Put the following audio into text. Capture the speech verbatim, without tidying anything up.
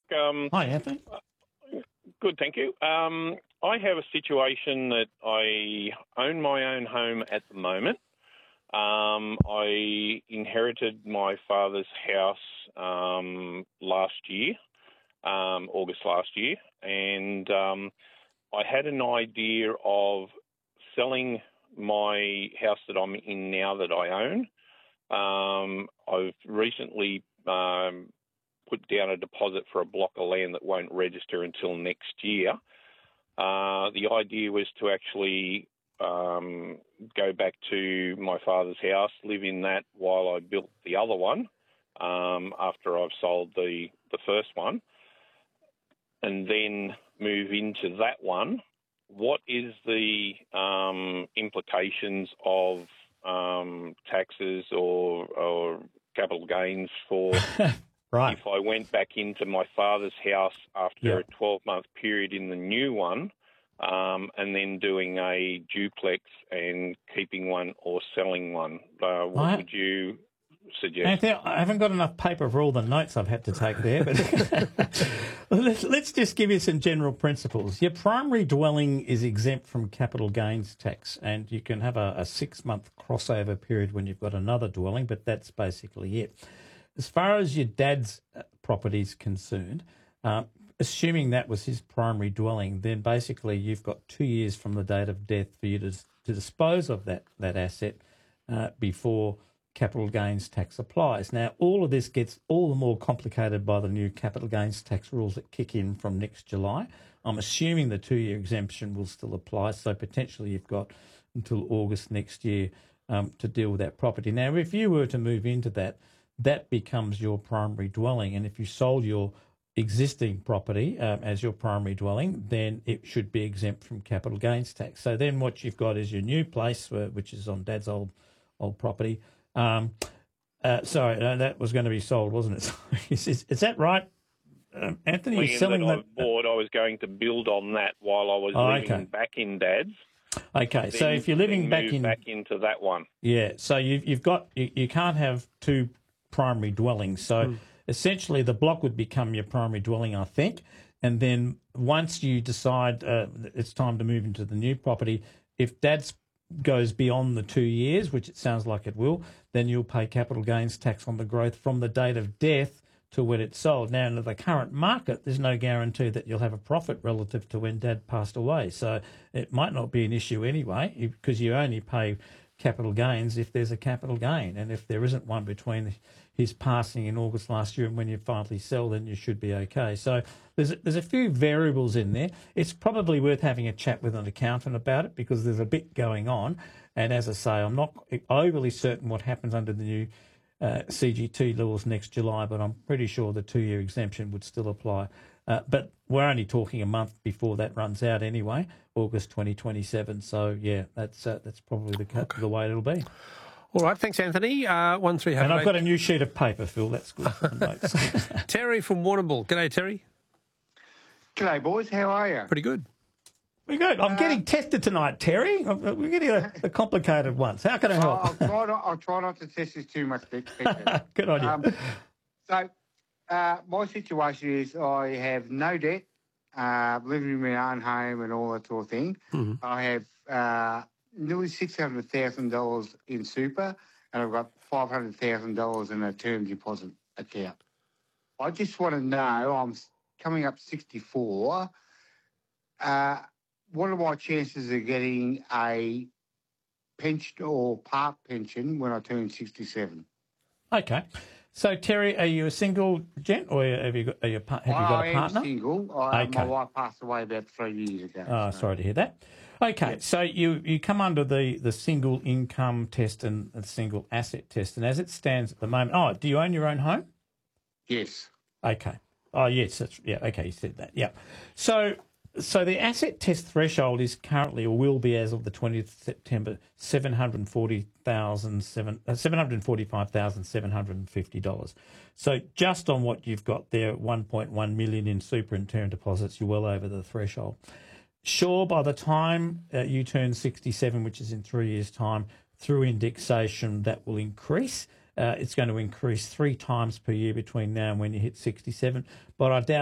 Um, Hi, Anthony. good, thank you. Um, I have a situation that I own my own home at the moment. Um, I inherited my father's house um, last year, um, August last year, and um, I had an idea of selling my house that I'm in now that I own. Um, I've recently um, put down a deposit for a block of land that won't register until next year. Uh, the idea was to actually um, go back to my father's house, live in that while I built the other one um, after I've sold the, the first one, and then move into that one. What is the um, implications of um, taxes or, or capital gains for Right. if I went back into my father's house after Yeah. a twelve-month period in the new one, um, and then doing a duplex and keeping one or selling one? Uh, what I- would you suggest? Anthony, I haven't got enough paper for all the notes I've had to take there, but let's, let's just give you some general principles. Your primary dwelling is exempt from capital gains tax, and you can have a, a six-month crossover period when you've got another dwelling, but that's basically it. As far as your dad's property is concerned, uh, assuming that was his primary dwelling, then basically you've got two years from the date of death for you to, to dispose of that, that asset uh, before capital gains tax applies. Now, all of this gets all the more complicated by the new capital gains tax rules that kick in from next July. I'm assuming the two-year exemption will still apply, so potentially you've got until August next year um, to deal with that property. Now, if you were to move into that, that becomes your primary dwelling. And if you sold your existing property um, as your primary dwelling, then it should be exempt from capital gains tax. So then what you've got is your new place, uh, which is on Dad's old old property. Um, uh, sorry, no, that was going to be sold, wasn't it? is, is, is that right, um, Anthony? You're Land selling that that? I bought, I was going to build on that while I was Oh, living okay. back in Dad's. Okay, so Then- if you're living then back move in... back into that one. Yeah, so you've, you've got... You, you can't have two primary dwellings. So mm. essentially the block would become your primary dwelling, I think. And then once you decide uh, it's time to move into the new property, if Dad's goes beyond the two years, which it sounds like it will, then you'll pay capital gains tax on the growth from the date of death to when it's sold. Now, in the current market, there's no guarantee that you'll have a profit relative to when Dad passed away. So it might not be an issue anyway, because you only pay capital gains if there's a capital gain. And if there isn't one between his passing in August last year and when you finally sell, then you should be okay. So there's, there's a few variables in there. It's probably worth having a chat with an accountant about it because there's a bit going on. And as I say, I'm not overly certain what happens under the new uh, C G T laws next July, but I'm pretty sure the two-year exemption would still apply. Uh, but we're only talking a month before that runs out anyway, August twenty twenty-seven. So, yeah, that's uh, that's probably the, okay. the way it'll be. All right, thanks, Anthony. Uh, one three. And I've got a new sheet of paper, Phil. That's good for the notes. Terry from Warrnambool. G'day, Terry. G'day, boys. How are you? Pretty good. Pretty good. I'm uh, getting tested tonight, Terry. We're getting the, the complicated ones. How can I help? I'll, I'll, try not, I'll try not to test this too much. Good on you. Um, so, uh, my situation is I have no debt, uh, living in my own home and all that sort of thing. Mm-hmm. I have uh, nearly six hundred thousand dollars in super, and I've got five hundred thousand dollars in a term deposit account. I just want to know, I'm coming up sixty-four, uh, what are my chances of getting a pension or part pension when I turn sixty-seven? Okay. So, Terry, are you a single gent or have you got, are you, have you got a partner? I am single. I, okay. My wife passed away about three years ago. Oh, so. sorry to hear that. Okay, yes. So you, you come under the, the single income test and the single asset test, and as it stands at the moment, oh, do you own your own home? Yes. Okay. Oh, yes, that's, yeah, okay, you said that, yeah. So, so the asset test threshold is currently, or will be as of the twentieth of September, seven hundred forty thousand seven hundred forty-five thousand seven hundred fifty dollars. So just on what you've got there, one point one million dollars in super and term deposits, you're well over the threshold. Sure, by the time uh, you turn sixty-seven, which is in three years' time, through indexation, that will increase. Uh, it's going to increase three times per year between now and when you hit sixty-seven. But I doubt